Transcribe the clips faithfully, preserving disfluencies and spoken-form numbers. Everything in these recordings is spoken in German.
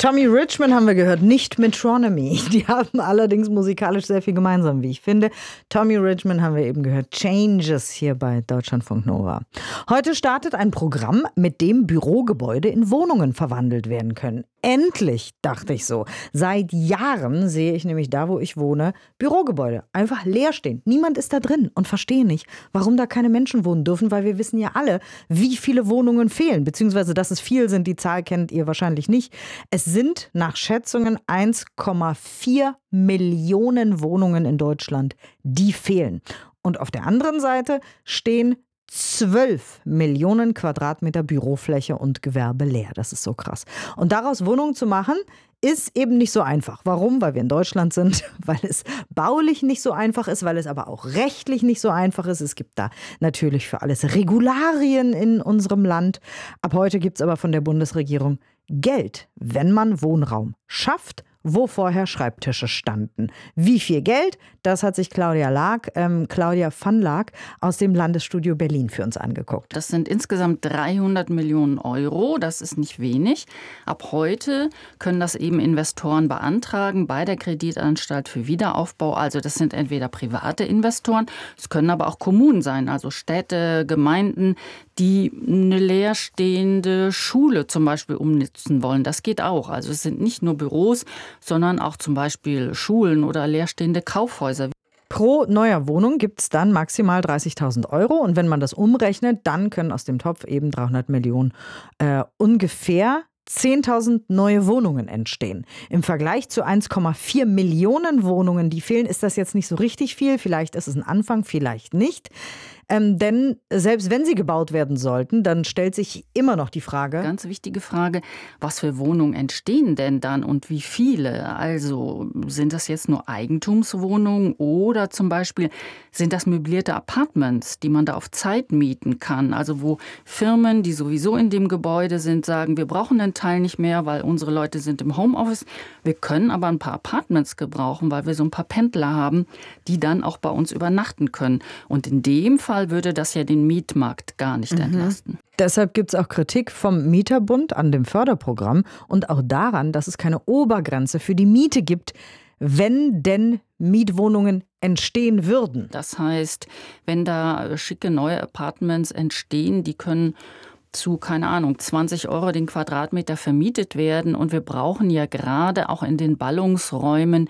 Tommy Richman haben wir gehört, nicht Metronomy. Die haben allerdings musikalisch sehr viel gemeinsam, wie ich finde. Tommy Richman haben wir eben gehört, Changes hier bei Deutschlandfunk Nova. Heute startet ein Programm, mit dem Bürogebäude in Wohnungen verwandelt werden können. Endlich, dachte ich so. Seit Jahren sehe ich nämlich da, wo ich wohne, Bürogebäude einfach leer stehen. Niemand ist da drin und verstehe nicht, warum da keine Menschen wohnen dürfen, weil wir wissen ja alle, wie viele Wohnungen fehlen, beziehungsweise dass es viel sind. Die Zahl kennt ihr wahrscheinlich nicht. Es sind nach Schätzungen eins Komma vier Millionen Wohnungen in Deutschland, die fehlen. Und auf der anderen Seite stehen zwölf Millionen Quadratmeter Bürofläche und Gewerbe leer. Das ist so krass. Und daraus Wohnungen zu machen, ist eben nicht so einfach. Warum? Weil wir in Deutschland sind, weil es baulich nicht so einfach ist, weil es aber auch rechtlich nicht so einfach ist. Es gibt da natürlich für alles Regularien in unserem Land. Ab heute gibt es aber von der Bundesregierung Geld, wenn man Wohnraum schafft, wo vorher Schreibtische standen. Wie viel Geld? Das hat sich Claudia Lag, ähm, Claudia van Laak aus dem Landesstudio Berlin für uns angeguckt. Das sind insgesamt dreihundert Millionen Euro. Das ist nicht wenig. Ab heute können das eben Investoren beantragen bei der Kreditanstalt für Wiederaufbau. Also das sind entweder private Investoren, es können aber auch Kommunen sein, also Städte, Gemeinden, die eine leerstehende Schule zum Beispiel umnutzen wollen. Das geht auch. Also es sind nicht nur Büros, sondern auch zum Beispiel Schulen oder leerstehende Kaufhäuser. Pro neuer Wohnung gibt es dann maximal dreißigtausend Euro. Und wenn man das umrechnet, dann können aus dem Topf eben dreihundert Millionen äh, ungefähr zehntausend neue Wohnungen entstehen. Im Vergleich zu eins Komma vier Millionen Wohnungen, die fehlen, ist das jetzt nicht so richtig viel. Vielleicht ist es ein Anfang, vielleicht nicht. Ähm, denn selbst wenn sie gebaut werden sollten, dann stellt sich immer noch die Frage. Ganz wichtige Frage, was für Wohnungen entstehen denn dann und wie viele? Also sind das jetzt nur Eigentumswohnungen oder zum Beispiel sind das möblierte Apartments, die man da auf Zeit mieten kann? Also wo Firmen, die sowieso in dem Gebäude sind, sagen, wir brauchen den Teil nicht mehr, weil unsere Leute sind im Homeoffice. Wir können aber ein paar Apartments gebrauchen, weil wir so ein paar Pendler haben, die dann auch bei uns übernachten können. Und in dem Fall würde das ja den Mietmarkt gar nicht entlasten. Mhm. Deshalb gibt es auch Kritik vom Mieterbund an dem Förderprogramm und auch daran, dass es keine Obergrenze für die Miete gibt, wenn denn Mietwohnungen entstehen würden. Das heißt, wenn da schicke neue Apartments entstehen, die können zu, keine Ahnung, zwanzig Euro den Quadratmeter vermietet werden. Und wir brauchen ja gerade auch in den Ballungsräumen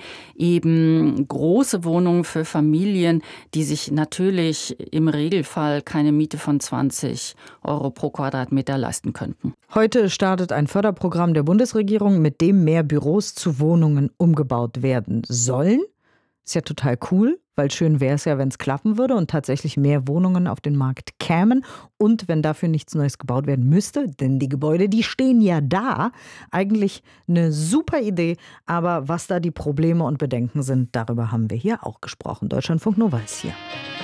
eben große Wohnungen für Familien, die sich natürlich im Regelfall keine Miete von zwanzig Euro pro Quadratmeter leisten könnten. Heute startet ein Förderprogramm der Bundesregierung, mit dem mehr Büros zu Wohnungen umgebaut werden sollen. Ist ja total cool, weil schön wäre es ja, wenn es klappen würde und tatsächlich mehr Wohnungen auf den Markt kämen und wenn dafür nichts Neues gebaut werden müsste, denn die Gebäude, die stehen ja da. Eigentlich eine super Idee, aber was da die Probleme und Bedenken sind, darüber haben wir hier auch gesprochen. Deutschlandfunk Nova ist hier.